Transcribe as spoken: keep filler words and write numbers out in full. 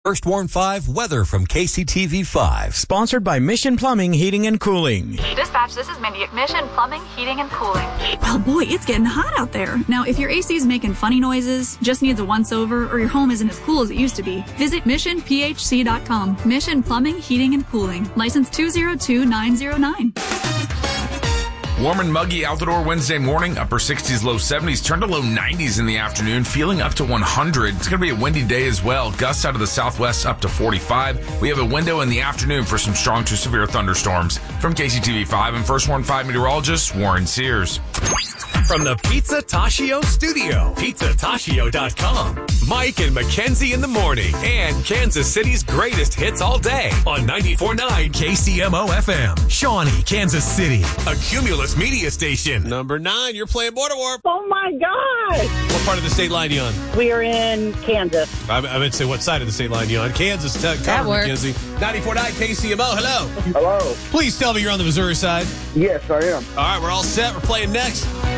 First Warn five weather from K C T V five. Sponsored by Mission Plumbing, Heating and Cooling. Dispatch, this is Mindy at Mission Plumbing, Heating and Cooling. Well, boy, it's getting hot out there. Now, if your A C is making funny noises, just needs a once-over, or your home isn't as cool as it used to be, visit mission p h c dot com. Mission Plumbing, Heating and Cooling. License two zero two nine zero nine. Warm and muggy out the door Wednesday morning, upper sixties, low seventies, turn to low nineties in the afternoon, feeling up to one hundred. It's going to be a windy day as well. Gusts out of the southwest up to forty-five. We have a window in the afternoon for some strong to severe thunderstorms. From K C T V five and First Warn five meteorologist Warren Sears. From the Pizza Tashio studio, pizza tashio dot com. Mike and Mackenzie in the morning, and Kansas City's greatest hits all day on ninety-four point nine K C M O F M. Shawnee, Kansas City, a Cumulus media station. Number nine, you're playing Border Warp. Oh, my God. What part of the state line you on? We are in Kansas. I, I meant to say what side of the state line you on. Kansas, t- That Connor works. Mackenzie. ninety-four point nine K C M O, hello. Hello. Please tell me you're on the Missouri side. Yes, I am. All right, we're all set. We're playing next.